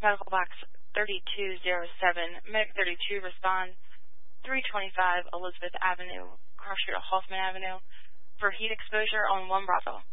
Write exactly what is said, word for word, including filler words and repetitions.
Medical box thirty-two oh seven, Medic thirty-two respond three twenty-five Elizabeth Avenue, cross street of Hoffman Avenue, for heat exposure on one Bravo.